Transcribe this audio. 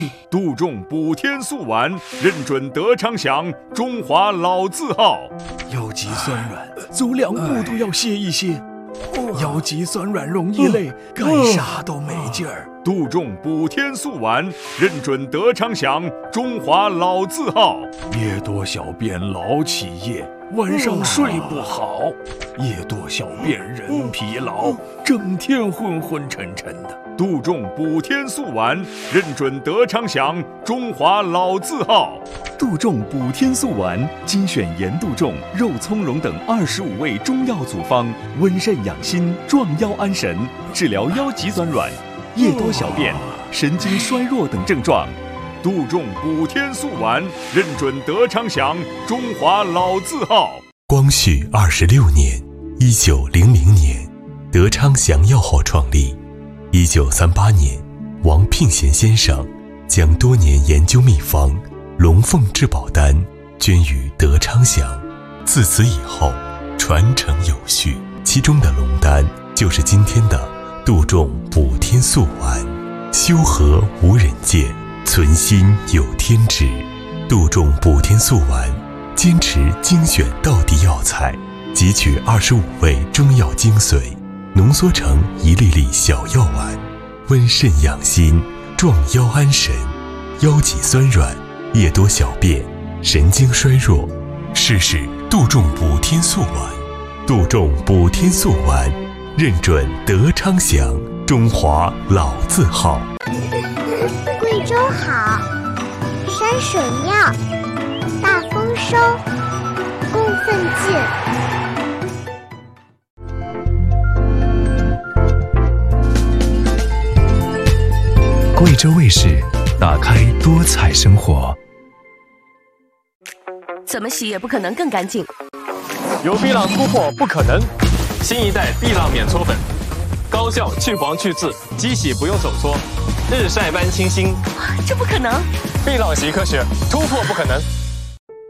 杜仲补天素丸，认准德昌祥，中华老字号。 腰脊酸软，走2步都要歇一歇。腰脊酸软容易累，干啥都没劲儿。 杜仲补天素丸，认准德昌祥，中华老字号。 夜多小便老起夜，晚上睡不好，夜多小便人疲劳，整天昏昏沉沉的。 杜仲补天素丸，认准德昌祥，中华老字号。 杜仲补天素丸，精选盐杜仲、肉苁蓉等25味中药组方，温肾养心，壮腰安神，治疗腰脊酸软、夜多小便、神经衰弱等症状。 杜仲补天素丸，认准德昌祥，中华老字号。 光绪26年，1900年，德昌祥药号创立。1938年，王聘贤先生将多年研究秘方龙凤至宝丹捐于德昌祥，自此以后传承有序。其中的龙丹就是今天的杜仲补天素丸。修和无人见，存心有天知。杜仲补天素丸坚持精选道地药材，汲取25味中药精髓，浓缩成一粒粒小药丸，温肾养心，壮腰安神。腰脊酸软、夜多小便、神经衰弱，试试杜仲补天素丸。杜仲补天素丸，认准德昌祥，中华老字号。 贵州好，山水妙，大丰收，供奉进。 贵州卫视，打开多彩生活。 怎么洗也不可能更干净。 有碧浪突破不可能，新一代碧浪免搓粉，高效去黄去渍，机洗不用手搓，日晒般清新。 这不可能！ 碧浪洗科学，突破不可能。